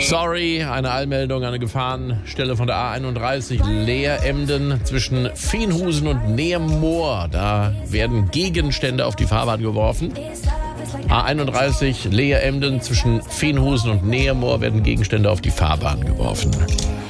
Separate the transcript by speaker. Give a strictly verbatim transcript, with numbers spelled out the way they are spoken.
Speaker 1: Sorry, eine Eilmeldung, eine Gefahrenstelle von der A einunddreißig Leer-Emden zwischen Veenhusen und Nehemoor. Da werden Gegenstände auf die Fahrbahn geworfen. A einunddreißig Leer-Emden zwischen Veenhusen und Nehemoor werden Gegenstände auf die Fahrbahn geworfen.